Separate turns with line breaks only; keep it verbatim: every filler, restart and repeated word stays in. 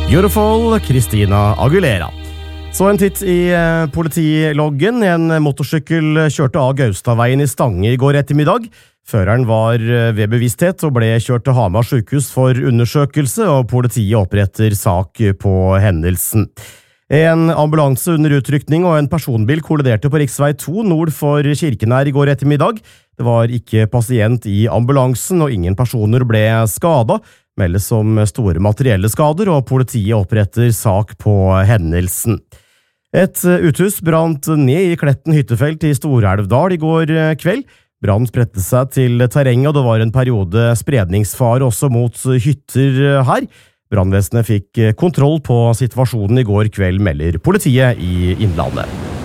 Beautiful, Christina Aguilera. Så en titt i eh, politiloggen. En motorsykkel kjørte av Gaustadveien i Stange i går ettermiddag. Føreren var eh, ved bevissthet og ble kjørt til Hamar sykehus for undersøkelse, og politiet oppretter sak på hendelsen. En ambulanse under utrykning og en personbil kolliderte på riksvei to nord for Kirkenær i går ettermiddag. Det var ikke pasient i ambulansen, og ingen personer ble skadet. Meldes om store materielle skader, og politiet oppretter sak på hendelsen. Et uthus brant ned i Kletten hyttefelt i Stor-Elvdal i går kveld. Brann spredte seg til terrenget, og det var en periode spredningsfare også mot hytter her. Brannvesenet fikk kontroll på situasjonen i går kveld, melder politiet i Innlandet.